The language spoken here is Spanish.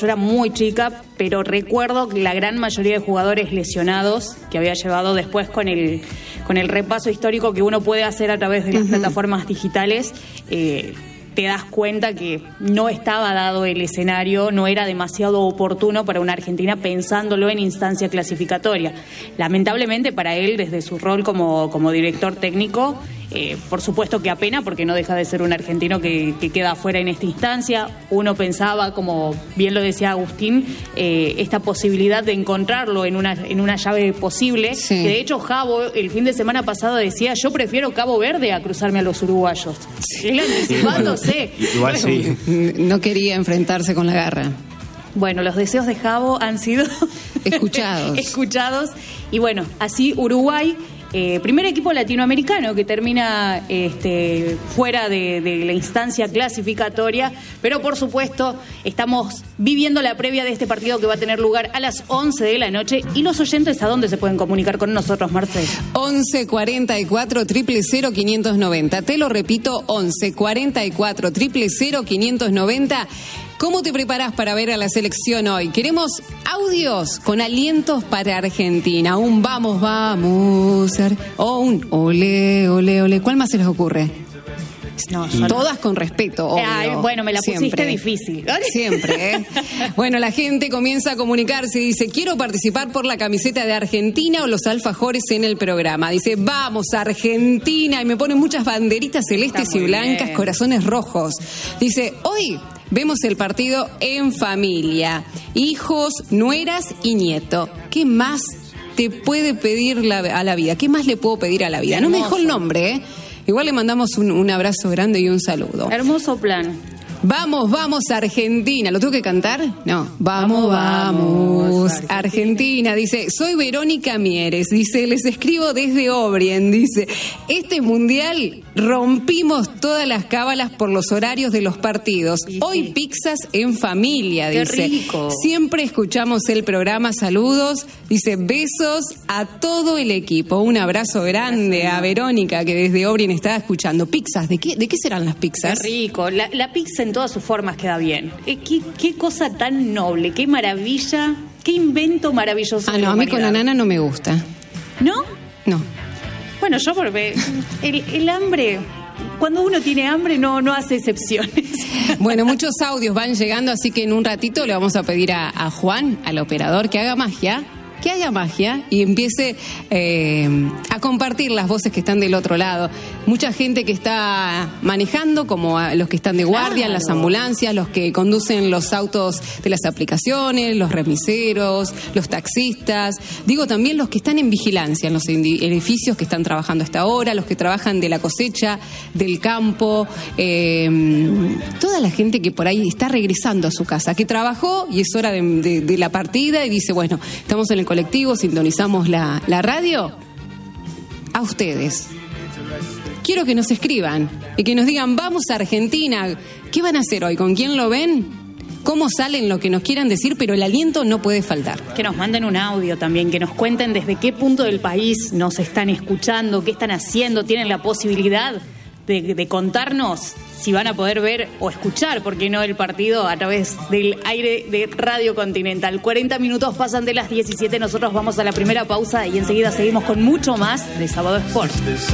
yo era muy chica, pero recuerdo que la gran mayoría de jugadores lesionados que había llevado después con el repaso histórico que uno puede hacer a través de las plataformas digitales, te das cuenta que no estaba dado el escenario, no era demasiado oportuno para una Argentina pensándolo en instancia clasificatoria. Lamentablemente para él, desde su rol como director técnico, por supuesto que apena, porque no deja de ser un argentino que queda afuera en esta instancia. Uno pensaba, como bien lo decía Agustín, esta posibilidad de encontrarlo en una llave posible. Sí. Que de hecho Javo el fin de semana pasado decía: yo prefiero Cabo Verde a cruzarme a los uruguayos. Él anticipándose. Igual sí. No quería enfrentarse con la garra. Bueno, los deseos de Javo han sido escuchados. Y bueno, así Uruguay, primer equipo latinoamericano que termina fuera de la instancia clasificatoria, pero por supuesto estamos viviendo la previa de este partido que va a tener lugar a las 11 de la noche. ¿Y los oyentes a dónde se pueden comunicar con nosotros, Marcela? 11 44 000 590. Te lo repito, 11 44 000 590. ¿Cómo te preparás para ver a la selección hoy? Queremos audios con alientos para Argentina. Un vamos, vamos. O un ole, ole, ole. ¿Cuál más se les ocurre? No, todas con respeto, obvio. Ay, bueno, me la pusiste Siempre. difícil. Siempre, ¿eh? Bueno, la gente comienza a comunicarse y dice: quiero participar por la camiseta de Argentina o los alfajores en el programa. Dice: vamos, Argentina. Y me ponen muchas banderitas celestes y blancas, bien. Corazones rojos. Dice: hoy vemos el partido en familia. Hijos, nueras y nieto. ¿Qué más te puede pedir a la vida? ¿Qué más le puedo pedir a la vida? No me dejó el nombre, ¿eh? Igual le mandamos un abrazo grande y un saludo. Hermoso plan. Vamos, vamos, Argentina. ¿Lo tengo que cantar? No. Vamos, vamos, Argentina. Dice: soy Verónica Mieres. Dice: les escribo desde Obrien. Dice: este mundial rompimos todas las cábalas por los horarios de los partidos. Sí, hoy sí. pizzas en familia, Qué dice. rico. Siempre escuchamos el programa. Saludos. Dice: besos a todo el equipo. Un abrazo grande a Verónica, que desde Obrien está escuchando. Pizzas, ¿de qué serán las pizzas? Qué rico. La pizza en todas sus formas queda bien. Qué cosa tan noble, qué maravilla, qué invento maravilloso. Ah, de no, la a mí con humanidad. anana no me gusta. ¿No? No. Bueno, yo porque el hambre, cuando uno tiene hambre no hace excepciones. Bueno, muchos audios van llegando, así que en un ratito le vamos a pedir a Juan, al operador, que haga magia. Que haya magia y empiece a compartir las voces que están del otro lado. Mucha gente que está manejando, como los que están de guardia, en las ambulancias, los que conducen los autos de las aplicaciones, los remiseros, los taxistas. Digo, también los que están en vigilancia en los edificios que están trabajando hasta ahora, los que trabajan de la cosecha, del campo, toda la gente que por ahí está regresando a su casa, que trabajó y es hora de la partida y dice: bueno, estamos en el colectivo, sintonizamos la radio. A ustedes quiero que nos escriban y que nos digan: vamos a Argentina, ¿qué van a hacer hoy? ¿Con quién lo ven? ¿Cómo salen? Lo que nos quieran decir, pero el aliento no puede faltar. Que nos manden un audio también, que nos cuenten desde qué punto del país nos están escuchando, qué están haciendo, tienen la posibilidad de contarnos si van a poder ver o escuchar, ¿por qué no?, el partido a través del aire de Radio Continental. 40 minutos pasan de las 17, nosotros vamos a la primera pausa y enseguida seguimos con mucho más de Sábado Sport.